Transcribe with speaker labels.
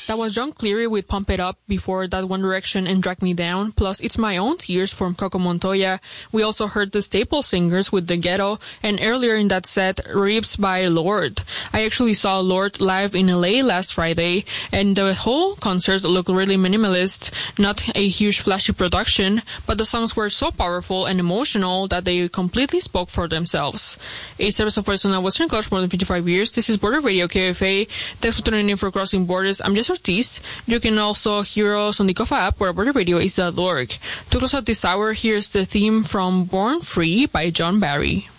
Speaker 1: That was John Cleary with Pump It Up, before that One Direction and Drag Me Down, plus It's My Own Tears from Coco Montoya. We also heard the Staple Singers with The Ghetto, and earlier in that set, Ribs by Lorde. I actually saw Lorde live in LA last Friday, and the whole concert looked really minimalist, not a huge flashy production, but the songs were so powerful and emotional that they completely spoke for themselves. A service of voice on Western College more than 55 years. This is Border Radio KFA. Thanks for tuning in for Crossing Borders. I'm Jess Ortiz. You can also hear us on the Kofa app or borderradio.is.org. To close out this hour, here's the theme from Born Free by John Barry.